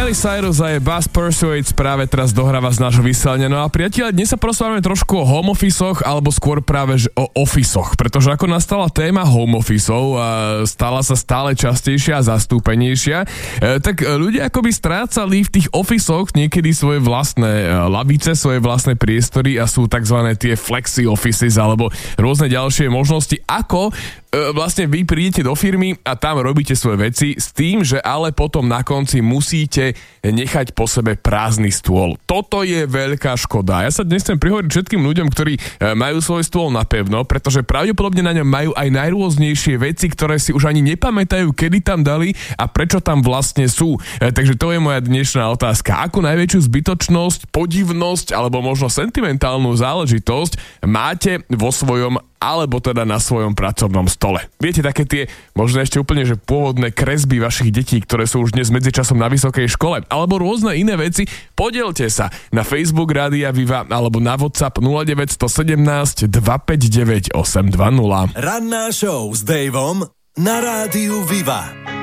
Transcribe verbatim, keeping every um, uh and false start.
Miley Cyrus a je Buzz Pursuits práve teraz dohráva z nášho vysielania. No a priatelia, dnes sa prosvávame trošku o home office-och, alebo skôr práve že o office-och, pretože ako nastala téma home office-ov a stala sa stále častejšia a zastúpenejšia, tak ľudia akoby strácali v tých office-och niekedy svoje vlastné lavice, svoje vlastné priestory a sú tzv. Tie flexi offices alebo rôzne ďalšie možnosti, ako vlastne vy prídete do firmy a tam robíte svoje veci s tým, že ale potom na konci musíte nechať po sebe prázdny stôl. Toto je veľká škoda. Ja sa dnes chcem prihovoriť všetkým ľuďom, ktorí majú svoj stôl napevno, pretože pravdepodobne na ňom majú aj najrôznejšie veci, ktoré si už ani nepamätajú, kedy tam dali a prečo tam vlastne sú. Takže to je moja dnešná otázka. Akú najväčšiu zbytočnosť, podivnosť alebo možno sentimentálnu záležitosť máte vo svojom alebo teda na svojom pracovnom stole. Viete, také tie možno ešte úplne že pôvodné kresby vašich detí, ktoré sú už dnes medzičasom na vysokej škole, alebo rôzne iné veci, podielte sa na Facebook Rádia Viva alebo na WhatsApp nula deväť jedna sedem dva päť deväť osem dva nula. Ranná show s Davom na Rádiu Viva.